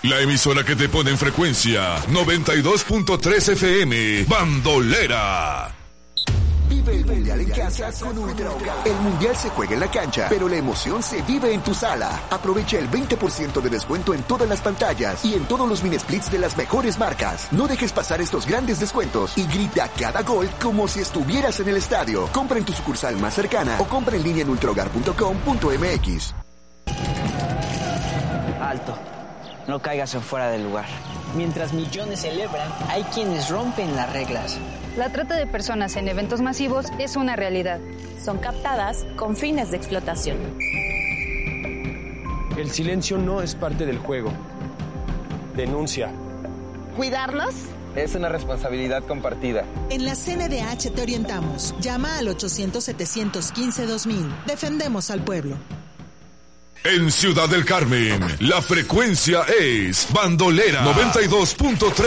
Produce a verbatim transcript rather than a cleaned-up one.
La emisora que te pone en frecuencia noventa y dos punto tres F M, Bandolera. Vive el Mundial en casa con Ultrahogar. El Mundial se juega en la cancha, pero la emoción se vive en tu sala. Aprovecha el veinte por ciento de descuento en todas las pantallas y en todos los mini splits de las mejores marcas. No dejes pasar estos grandes descuentos y grita cada gol como si estuvieras en el estadio. Compra en tu sucursal más cercana o compra en línea en ultrahogar punto com punto m x. Alto. No caigas en fuera del lugar. Mientras millones celebran, hay quienes rompen las reglas. La trata de personas en eventos masivos es una realidad. Son captadas con fines de explotación. El silencio no es parte del juego. Denuncia. ¿Cuidarnos? Es una responsabilidad compartida. En la C N D H te orientamos. Llama al ochocientos, setecientos quince, dos mil. Defendemos al pueblo. En Ciudad del Carmen, la frecuencia es Bandolera noventa y dos punto tres.